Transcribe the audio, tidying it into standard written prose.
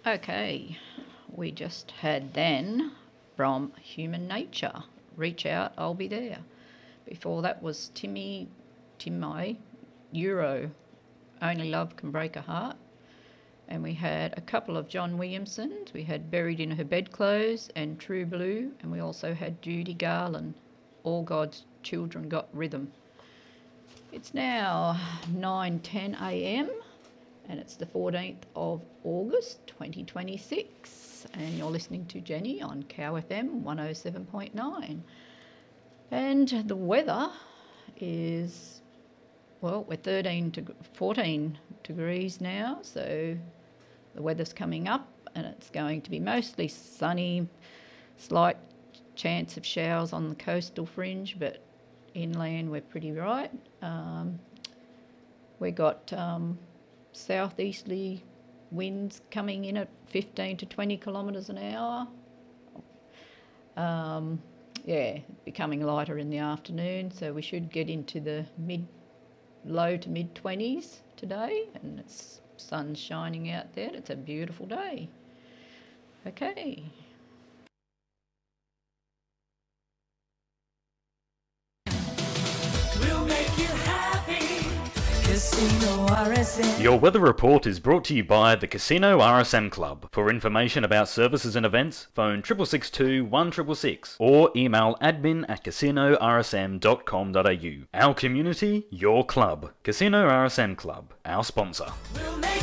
Okay, we just had then from Human Nature, Reach Out, I'll Be There. Before that was Timmy, Euro, Only Love Can Break a Heart. And we had a couple of John Williamsons. We had Buried in Her Bedclothes and True Blue. And we also had Judy Garland, All God's Children Got Rhythm. It's now 9:10 a.m. and it's the 14th of August 2026. And you're listening to Jenny on Cow FM 107.9. And the weather is, well, we're 14 degrees now, so the weather's coming up and it's going to be mostly sunny, slight chance of showers on the coastal fringe, but inland we're pretty right. We got southeasterly winds coming in at 15 to 20 kilometres an hour. Becoming lighter in the afternoon, so we should get into the low to mid 20s today, and it's sun's shining out there. It's a beautiful day. Okay. We'll make you happy. Casino RSM. Your weather report is brought to you by the Casino RSM Club. For information about services and events, phone 6662 1666 or email admin@casinorsm.com.au. Our community, your club. Casino RSM Club, our sponsor. We'll make